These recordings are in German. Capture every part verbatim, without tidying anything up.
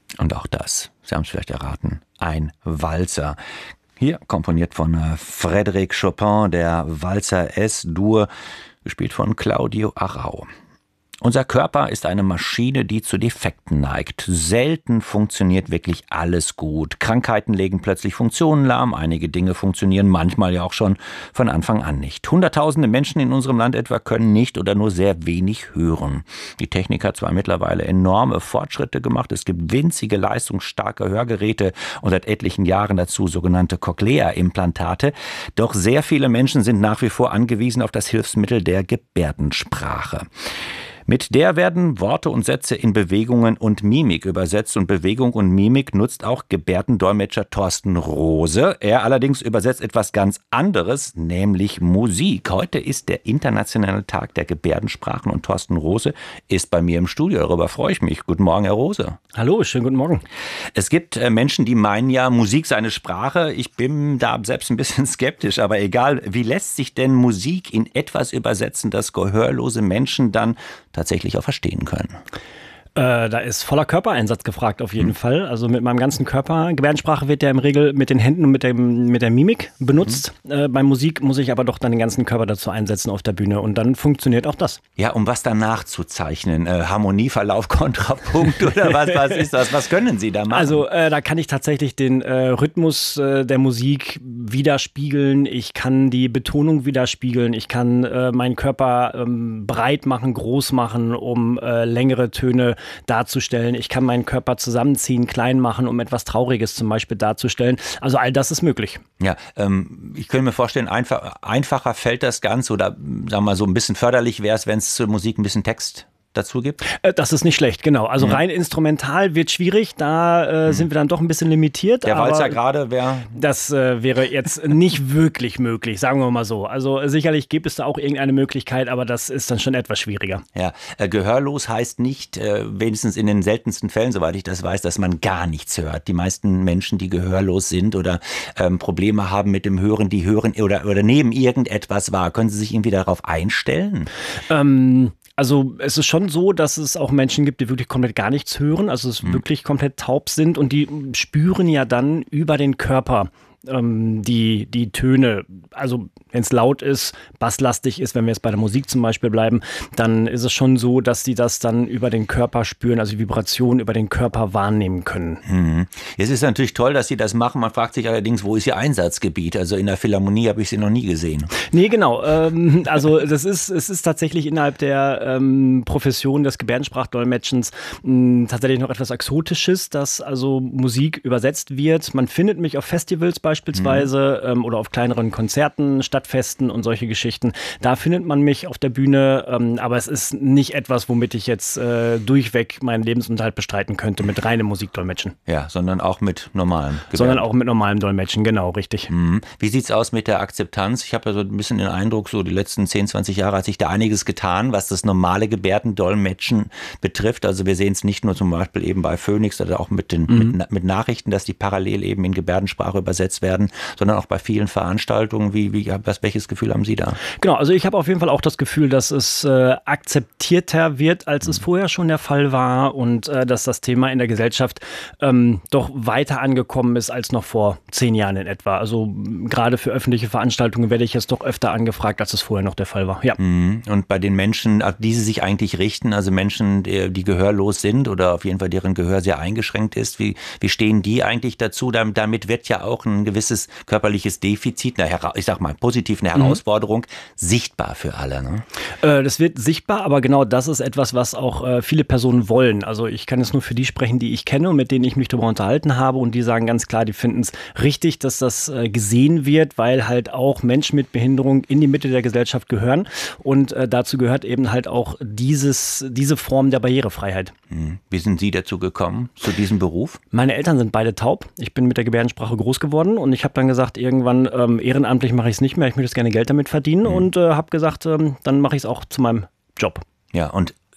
Und auch das, Sie haben es vielleicht erraten, ein Walzer. Hier komponiert von Frédéric Chopin, der Walzer S-Dur, gespielt von Claudio Arrau. Unser Körper ist eine Maschine, die zu Defekten neigt. Selten funktioniert wirklich alles gut. Krankheiten legen plötzlich Funktionen lahm. Einige Dinge funktionieren manchmal ja auch schon von Anfang an nicht. Hunderttausende Menschen in unserem Land etwa können nicht oder nur sehr wenig hören. Die Technik hat zwar mittlerweile enorme Fortschritte gemacht. Es gibt winzige, leistungsstarke Hörgeräte und seit etlichen Jahren dazu sogenannte Cochlea-Implantate. Doch sehr viele Menschen sind nach wie vor angewiesen auf das Hilfsmittel der Gebärdensprache. Mit der werden Worte und Sätze in Bewegungen und Mimik übersetzt und Bewegung und Mimik nutzt auch Gebärdendolmetscher Thorsten Rose. Er allerdings übersetzt etwas ganz anderes, nämlich Musik. Heute ist der internationale Tag der Gebärdensprachen und Thorsten Rose ist bei mir im Studio. Darüber freue ich mich. Guten Morgen, Herr Rose. Hallo, schönen guten Morgen. Es gibt Menschen, die meinen ja, Musik sei eine Sprache. Ich bin da selbst ein bisschen skeptisch, aber egal. Wie lässt sich denn Musik in etwas übersetzen, das gehörlose Menschen dann tatsächlich auch verstehen können? Äh, da ist voller Körpereinsatz gefragt auf jeden mhm. Fall. Also mit meinem ganzen Körper. Gebärdensprache wird ja im Regel mit den Händen und mit, dem, mit der Mimik benutzt. Mhm. Äh, bei Musik muss ich aber doch dann den ganzen Körper dazu einsetzen auf der Bühne und dann funktioniert auch das. Ja, um was danach zu zeichnen? Äh, Harmonieverlauf, Kontrapunkt oder was, was ist das? Was können Sie da machen? Also äh, da kann ich tatsächlich den äh, Rhythmus äh, der Musik widerspiegeln. Ich kann die Betonung widerspiegeln. Ich kann äh, meinen Körper ähm, breit machen, groß machen, um äh, längere Töne darzustellen. Ich kann meinen Körper zusammenziehen, klein machen, um etwas Trauriges zum Beispiel darzustellen. Also all das ist möglich. Ja, ähm, ich könnte mir vorstellen, einfach, einfacher fällt das Ganze oder sagen wir mal so ein bisschen förderlich wäre es, wenn es zur Musik ein bisschen Text dazu gibt? Das ist nicht schlecht, genau. Also mhm. rein instrumental wird schwierig, da äh, mhm. sind wir dann doch ein bisschen limitiert. Der Walzer gerade wäre... Das äh, wäre jetzt nicht wirklich möglich, sagen wir mal so. Also sicherlich gibt es da auch irgendeine Möglichkeit, aber das ist dann schon etwas schwieriger. Ja, äh, gehörlos heißt nicht, äh, wenigstens in den seltensten Fällen, soweit ich das weiß, dass man gar nichts hört. Die meisten Menschen, die gehörlos sind oder ähm, Probleme haben mit dem Hören, die hören oder, oder nehmen irgendetwas wahr. Können Sie sich irgendwie darauf einstellen? Ähm... Also es ist schon so, dass es auch Menschen gibt, die wirklich komplett gar nichts hören, also es mhm. wirklich komplett taub sind und die spüren ja dann über den Körper ähm, die, die Töne. Also wenn es laut ist, basslastig ist, wenn wir jetzt bei der Musik zum Beispiel bleiben, dann ist es schon so, dass die das dann über den Körper spüren, also Vibrationen über den Körper wahrnehmen können. Mhm. Es ist natürlich toll, dass Sie das machen. Man fragt sich allerdings, wo ist Ihr Einsatzgebiet? Also in der Philharmonie habe ich Sie noch nie gesehen. Nee, genau. Ähm, also das ist, es ist tatsächlich innerhalb der ähm, Profession des Gebärdensprachdolmetschens mh, tatsächlich noch etwas Exotisches, dass also Musik übersetzt wird. Man findet mich auf Festivals beispielsweise mhm. ähm, oder auf kleineren Konzerten, Stadtfesten und solche Geschichten. Da findet man mich auf der Bühne, ähm, aber es ist nicht etwas, womit ich jetzt äh, durchweg meinen Lebensunterhalt bestreiten könnte mit reinem Musikdolmetschen. Ja, sondern auch mit normalem Gebärden. Sondern auch mit normalem Dolmetschen, genau, richtig. Mhm. Wie sieht's aus mit der Akzeptanz? Ich habe ja so ein bisschen den Eindruck, so die letzten zehn, zwanzig Jahre hat sich da einiges getan, was das normale Gebärdendolmetschen betrifft. Also wir sehen es nicht nur zum Beispiel eben bei Phoenix oder auch mit den mhm. mit, mit Nachrichten, dass die parallel eben in Gebärdensprache übersetzt werden, sondern auch bei vielen Veranstaltungen. Wie, wie, was, welches Gefühl haben Sie da? Genau, also ich habe auf jeden Fall auch das Gefühl, dass es äh, akzeptierter wird, als mhm. es vorher schon der Fall war und äh, dass das Thema in der Gesellschaft ähm, doch weiter angekommen ist als noch vor zehn Jahren in etwa. Also gerade für öffentliche Veranstaltungen werde ich jetzt doch öfter angefragt, als es vorher noch der Fall war. Ja. Mhm. Und bei den Menschen, auf die Sie sich eigentlich richten, also Menschen, die, die gehörlos sind oder auf jeden Fall deren Gehör sehr eingeschränkt ist, wie, wie stehen die eigentlich dazu? Damit wird ja auch ein gewisses körperliches Defizit, eine, ich sag mal positiv eine Herausforderung, mhm. sichtbar für alle. Ne? Äh, das wird sichtbar, aber genau das ist etwas, was auch äh, viele Personen wollen. Also ich kann jetzt nur für die sprechen, die ich kenne und mit denen ich mich darüber unterhalten habe und die sagen ganz klar, die finden es richtig, dass das äh, gesehen wird, weil halt auch Menschen mit Behinderung in die Mitte der Gesellschaft gehören und äh, dazu gehört eben halt auch dieses, diese Form der Barrierefreiheit. Mhm. Wie sind Sie dazu gekommen, zu diesem Beruf? Meine Eltern sind beide taub. Ich bin mit der Gebärdensprache groß geworden und ich habe dann gesagt, irgendwann ähm, ehrenamtlich mache ich es nicht mehr, ich möchte gerne Geld damit verdienen mhm. und äh, habe gesagt, ähm, dann mache ich es auch zu meinem Job. Ja, und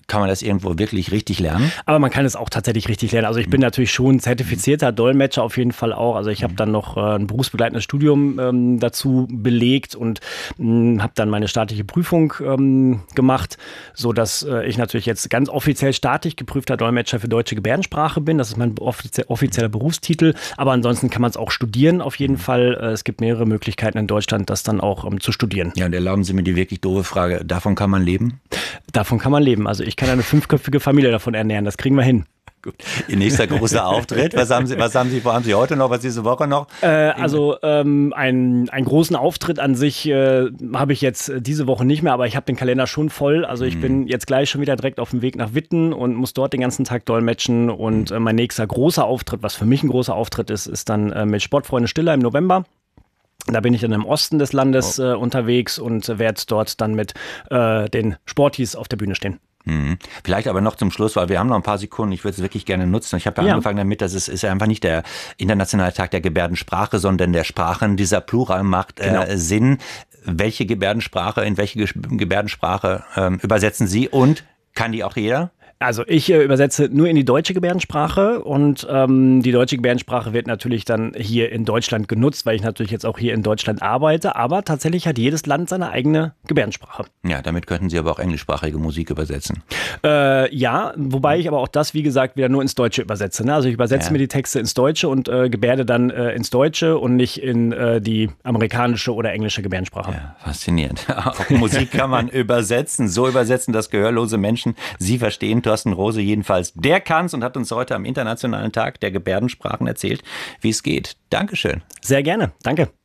Kann man das irgendwo wirklich richtig lernen? Aber man kann es auch tatsächlich richtig lernen. Also ich bin natürlich schon zertifizierter Dolmetscher auf jeden Fall auch. Also ich habe dann noch äh, ein berufsbegleitendes Studium ähm, dazu belegt und habe dann meine staatliche Prüfung ähm, gemacht, sodass äh, ich natürlich jetzt ganz offiziell staatlich geprüfter Dolmetscher für deutsche Gebärdensprache bin. Das ist mein offizie- offizieller Berufstitel. Aber ansonsten kann man es auch studieren auf jeden Fall. Äh, es gibt mehrere Möglichkeiten in Deutschland, das dann auch ähm, zu studieren. Ja, und erlauben Sie mir die wirklich doofe Frage, davon kann man leben? Davon kann man leben. Also ich kann eine fünfköpfige Familie davon ernähren. Das kriegen wir hin. Gut. Ihr nächster großer Auftritt, was haben Sie, was haben Sie vor, haben Sie heute noch, was diese Woche noch? Äh, also ähm, ein, einen großen Auftritt an sich äh, habe ich jetzt diese Woche nicht mehr, aber ich habe den Kalender schon voll. Also ich mhm. bin jetzt gleich schon wieder direkt auf dem Weg nach Witten und muss dort den ganzen Tag dolmetschen. Und äh, mein nächster großer Auftritt, was für mich ein großer Auftritt ist, ist dann äh, mit Sportfreunde Stiller im November. Da bin ich dann im Osten des Landes äh, unterwegs und äh, werde dort dann mit äh, den Sportis auf der Bühne stehen. Hm. Vielleicht aber noch zum Schluss, weil wir haben noch ein paar Sekunden, ich würde es wirklich gerne nutzen. Ich habe ja, ja angefangen damit, dass es ist einfach nicht der internationale Tag der Gebärdensprache, sondern der Sprachen. Dieser Plural macht äh, genau. Sinn. Welche Gebärdensprache, in welche Gebärdensprache ähm, übersetzen Sie und kann die auch jeder? Also ich äh, übersetze nur in die deutsche Gebärdensprache und ähm, die deutsche Gebärdensprache wird natürlich dann hier in Deutschland genutzt, weil ich natürlich jetzt auch hier in Deutschland arbeite, aber tatsächlich hat jedes Land seine eigene Gebärdensprache. Ja, damit könnten Sie aber auch englischsprachige Musik übersetzen. Äh, ja, wobei ich aber auch das, wie gesagt, wieder nur ins Deutsche übersetze. Ne? Also ich übersetze ja. mir die Texte ins Deutsche und äh, gebärde dann äh, ins Deutsche und nicht in äh, die amerikanische oder englische Gebärdensprache. Ja, faszinierend. Auch Musik kann man übersetzen, so übersetzen, dass gehörlose Menschen sie verstehen. Thorsten Rose jedenfalls, der kann's und hat uns heute am Internationalen Tag der Gebärdensprachen erzählt, wie es geht. Dankeschön. Sehr gerne. Danke.